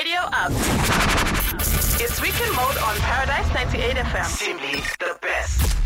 radio up. It's Weekend Mode on Paradise 98 FM. Simply the best.